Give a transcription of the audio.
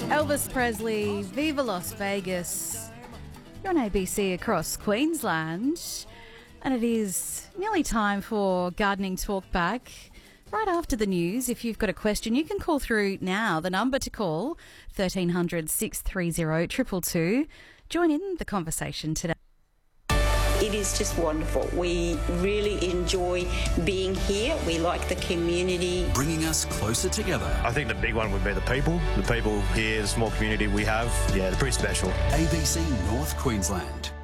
Elvis Presley, Viva Las Vegas. You're on ABC across Queensland, and it is nearly time for Gardening Talkback. Right after the news, if you've got a question, you can call through now. The number to call, 1300 630 222. Join in the conversation today. It is just wonderful. We really enjoy being here. We like the community. Bringing us closer together. I think the big one would be the people. The people here, the small community we have, they're pretty special. ABC North Queensland.